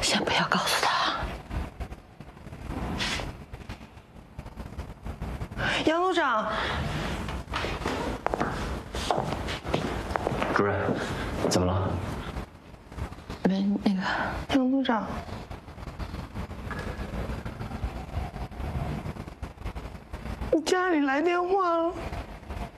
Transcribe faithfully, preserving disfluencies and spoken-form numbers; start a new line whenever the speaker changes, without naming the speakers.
先不要告诉他。杨组长，
主任，怎么了？
没那个，
杨组长，你家里来电话了。